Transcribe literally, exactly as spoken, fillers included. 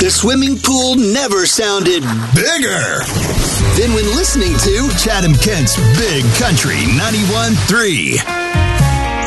The swimming pool never sounded bigger than when listening to Chatham Kent's Big Country ninety-one point three.